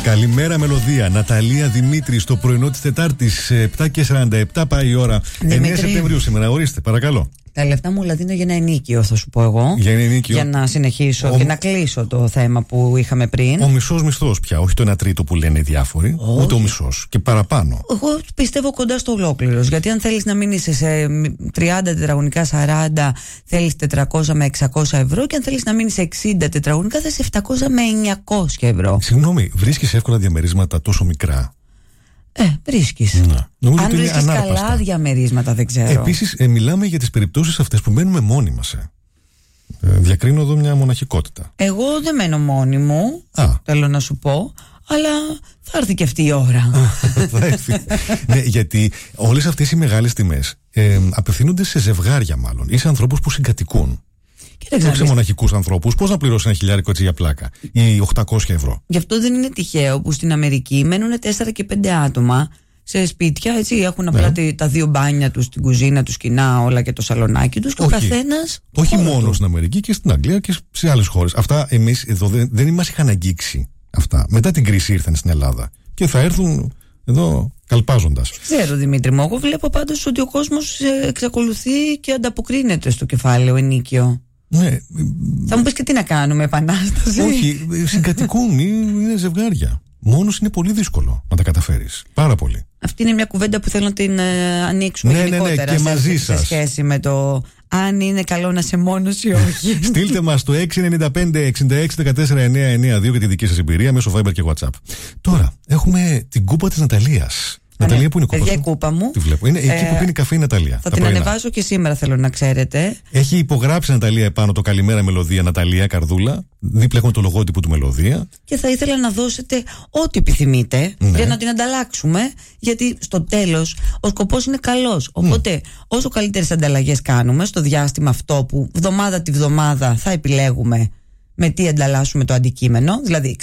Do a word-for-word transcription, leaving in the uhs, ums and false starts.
Καλημέρα μελωδία. Ναταλία Δημήτρη στο πρωινό της Τετάρτης, επτά και σαράντα επτά πάει η ώρα. Δημήτρη, εννέα Σεπτεμβρίου σήμερα. Ορίστε, παρακαλώ. Τα λεφτά μου όλα δίνω για ένα ενίκιο, θα σου πω εγώ. Για ένα ενίκιο. Για να συνεχίσω Ο... και να κλείσω το θέμα που είχαμε πριν. Ο μισός μισθός πια, όχι το ένα τρίτο που λένε οι διάφοροι. Όχι. Ούτε ο μισός. Και παραπάνω. Εγώ πιστεύω κοντά στο ολόκληρο. Γιατί αν θέλεις να μείνεις σε τριάντα τετραγωνικά, σαράντα, θέλεις τετρακόσια με εξακόσια ευρώ. Και αν θέλεις να μείνεις σε εξήντα τετραγωνικά, θες επτακόσια με εννιακόσια ευρώ. Συγγνώμη, βρίσκεις εύκολα διαμερίσματα τόσο μικρά? Ε, βρίσκεις. Να. Αν βρίσκεις καλά διαμερίσματα, δεν ξέρω. Επίσης, ε, μιλάμε για τις περιπτώσεις αυτές που μένουμε μόνοι μας. Ε. Ε, διακρίνω εδώ μια μοναχικότητα. Εγώ δεν μένω μόνη μου, Α. θέλω να σου πω, αλλά θα έρθει και αυτή η ώρα. Θα έρθει. Ναι, γιατί όλες αυτές οι μεγάλες τιμές ε, απευθύνονται σε ζευγάρια, μάλλον, ή σε ανθρώπους που συγκατοικούν. Όχι σε μοναχικούς ανθρώπους. Πώς να πληρώσει ένα χιλιάρικο έτσι για πλάκα ή οκτακόσια ευρώ? Γι' αυτό δεν είναι τυχαίο που στην Αμερική μένουν τέσσερα και πέντε άτομα σε σπίτια, έτσι. Έχουν απλά ναι. τα δύο μπάνια τους, την κουζίνα τους, κοινά όλα και το σαλονάκι τους. Και όχι, ο καθένας. Όχι μόνο του. Στην Αμερική και στην Αγγλία και σε άλλες χώρες. Αυτά εμείς εδώ δεν, δεν μας είχαν αγγίξει αυτά. Μετά την κρίση ήρθαν στην Ελλάδα και θα έρθουν εδώ καλπάζοντας. Ξέρω, Δημήτρη μου. Εγώ βλέπω πάντως ότι ο κόσμος εξακολουθεί και ανταποκρίνεται στο κεφάλαιο ενίκιο. Ναι. Θα μου πεις και τι να κάνουμε, επανάσταση? Όχι, συγκατοικούν, είναι ζευγάρια. Μόνος είναι πολύ δύσκολο να τα καταφέρεις. Πάρα πολύ. Αυτή είναι μια κουβέντα που θέλω να την ε, ανοίξουμε ναι, γενικότερα ναι, ναι, και σε, μαζί σε, σας. σε σχέση με το αν είναι καλό να είσαι μόνος ή όχι. Στείλτε μας το έξι εννιά πέντε εξήντα έξι δεκατέσσερα εννιακόσια ενενήντα δύο για τη δική σας εμπειρία μέσω Viber και WhatsApp. Τώρα, έχουμε την κούπα της Ναταλίας. Ναταλία, που είναι η κούπα, η κούπα μου. Τη βλέπω. Είναι εκεί ε, που πίνει καφέ η Ναταλία. Θα την πρωινά. Ανεβάζω και σήμερα, θέλω να ξέρετε. Έχει υπογράψει η Ναταλία επάνω το καλημέρα μελωδία Ναταλία Καρδούλα. Δίπλα έχουμε το λογότυπο του μελωδία. Και θα ήθελα να δώσετε ό,τι επιθυμείτε ναι. για να την ανταλλάξουμε. Γιατί στο τέλος ο σκοπός είναι καλός. Οπότε mm. όσο καλύτερες ανταλλαγές κάνουμε στο διάστημα αυτό που βδομάδα τη βδομάδα θα επιλέγουμε με τι ανταλλάσσουμε το αντικείμενο. Δηλαδή,